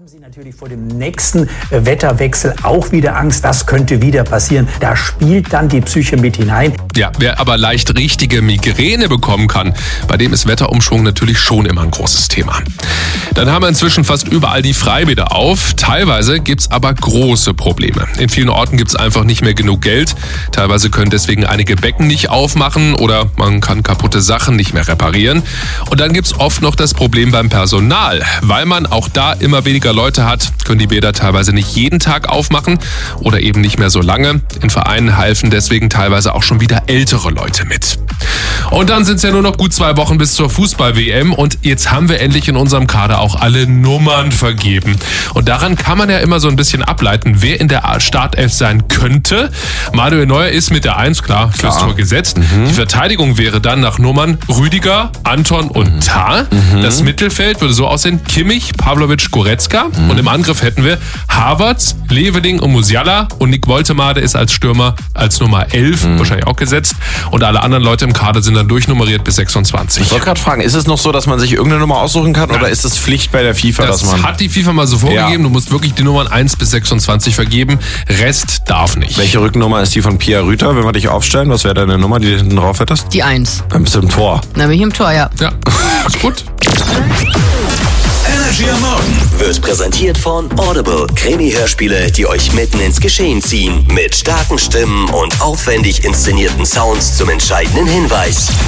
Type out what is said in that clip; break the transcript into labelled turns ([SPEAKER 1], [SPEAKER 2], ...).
[SPEAKER 1] Haben Sie natürlich vor dem nächsten Wetterwechsel auch wieder Angst, das könnte wieder passieren. Da spielt dann die Psyche mit hinein.
[SPEAKER 2] Ja, wer aber leicht richtige Migräne bekommen kann, bei dem ist Wetterumschwung natürlich schon immer ein großes Thema. Dann haben wir inzwischen fast überall die Freibäder auf. Teilweise gibt's aber große Probleme. In vielen Orten gibt's einfach nicht mehr genug Geld. Teilweise können deswegen einige Becken nicht aufmachen oder man kann kaputte Sachen nicht mehr reparieren. Und dann gibt's oft noch das Problem beim Personal. Weil man auch da immer weniger Leute hat, können die Bäder teilweise nicht jeden Tag aufmachen oder eben nicht mehr so lange. In Vereinen halfen deswegen teilweise auch schon wieder ältere Leute mit. Und dann sind es ja nur noch gut 2 Wochen bis zur Fußball-WM und jetzt haben wir endlich in unserem Kader auch alle Nummern vergeben. Und daran kann man ja immer so ein bisschen ableiten, wer in der Startelf sein könnte. Manuel Neuer ist mit der 1 klar fürs Tor gesetzt. Die Verteidigung wäre dann nach Nummern Rüdiger, Anton und Tah. Das Mittelfeld würde so aussehen: Kimmich, Pavlovic, Goretzka. Und im Angriff hätten wir Havertz, Leveling und Musiala. Und Nick Woltemade ist als Stürmer als Nummer 11 wahrscheinlich auch gesetzt. Und alle anderen Leute im Kader sind dann durchnummeriert bis 26.
[SPEAKER 3] Ich wollte gerade fragen, ist es noch so, dass man sich irgendeine Nummer aussuchen kann oder ist es Pflicht bei der FIFA,
[SPEAKER 2] Das hat die FIFA mal so vorgegeben. Du musst wirklich die Nummern 1 bis 26 vergeben. Rest darf nicht.
[SPEAKER 3] Welche Rückennummer ist die von Pia Rüther, wenn wir dich aufstellen? Was wäre deine Nummer, die du hinten drauf hättest?
[SPEAKER 4] Die 1.
[SPEAKER 3] Dann bist du im Tor.
[SPEAKER 4] Dann bin ich im Tor, ja.
[SPEAKER 2] Ja, ist gut.
[SPEAKER 5] Energy am Morgen wird präsentiert von Audible. Krimi-Hörspiele, die euch mitten ins Geschehen ziehen. Mit starken Stimmen und aufwendig inszenierten Sounds zum entscheidenden Hinweis.